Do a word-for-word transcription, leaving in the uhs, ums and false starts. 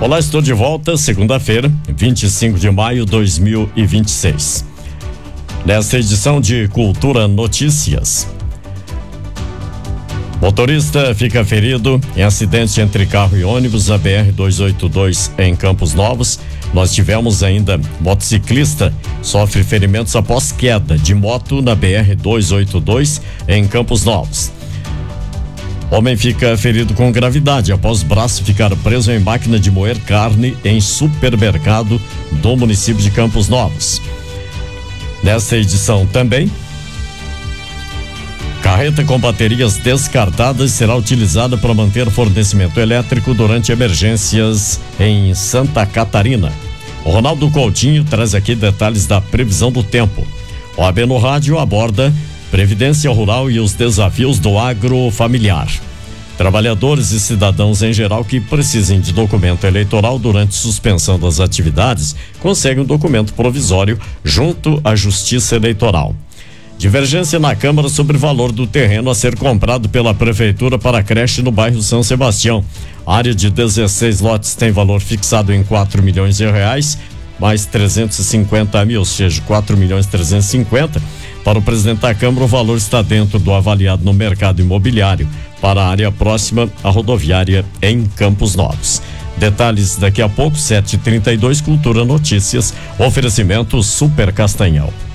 Olá, estou de volta, segunda-feira, vinte e cinco de maio de dois mil e vinte e seis. Nesta edição de Cultura Notícias. Motorista fica ferido em acidente entre carro e ônibus na B R duzentos e oitenta e dois em Campos Novos. Nós tivemos ainda motociclista sofre ferimentos após queda de moto na B R duzentos e oitenta e dois em Campos Novos. Homem fica ferido com gravidade após braço ficar preso em máquina de moer carne em supermercado do município de Campos Novos. Nesta edição também, carreta com baterias descartadas será utilizada para manter fornecimento elétrico durante emergências em Santa Catarina. O Ronaldo Coutinho traz aqui detalhes da previsão do tempo. O A B no Rádio aborda Previdência Rural e os desafios do agro familiar. Trabalhadores e cidadãos em geral que precisem de documento eleitoral durante suspensão das atividades conseguem um documento provisório junto à Justiça Eleitoral. Divergência na Câmara sobre o valor do terreno a ser comprado pela Prefeitura para a creche no bairro São Sebastião. A área de dezesseis lotes tem valor fixado em quatro milhões de reais, mais trezentos e cinquenta mil, ou seja, quatro milhões trezentos e cinquenta. Para o presidente da Câmara, o valor está dentro do avaliado no mercado imobiliário para a área próxima à rodoviária em Campos Novos. Detalhes daqui a pouco, sete e trinta e dois, Cultura Notícias, oferecimento Super Castanhal.